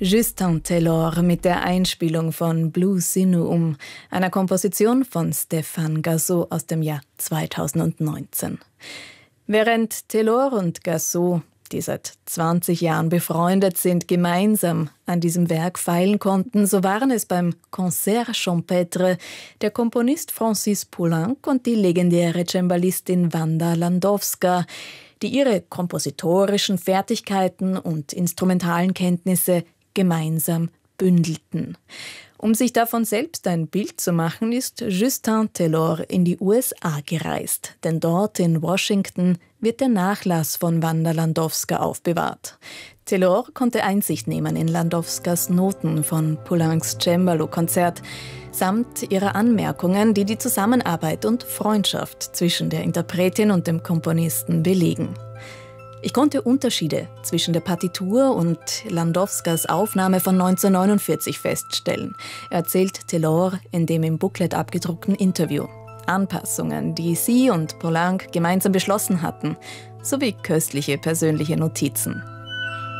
Justin Taylor mit der Einspielung von Blues Sinuum, einer Komposition von Stéphane Gassot aus dem Jahr 2019. Während Taylor und Gassot, die seit 20 Jahren befreundet sind, gemeinsam an diesem Werk feilen konnten, so waren es beim Concert Champêtre der Komponist Francis Poulenc und die legendäre Cembalistin Wanda Landowska, die ihre kompositorischen Fertigkeiten und instrumentalen Kenntnisse gemeinsam bündelten. Um sich davon selbst ein Bild zu machen, ist Justin Taylor in die USA gereist, denn dort in Washington wird der Nachlass von Wanda Landowska aufbewahrt. Taylor konnte Einsicht nehmen in Landowskas Noten von Poulencs Cembalo-Konzert samt ihrer Anmerkungen, die die Zusammenarbeit und Freundschaft zwischen der Interpretin und dem Komponisten belegen. Ich konnte Unterschiede zwischen der Partitur und Landowskas Aufnahme von 1949 feststellen, erzählt Taylor in dem im Booklet abgedruckten Interview. Anpassungen, die sie und Poulenc gemeinsam beschlossen hatten, sowie köstliche persönliche Notizen.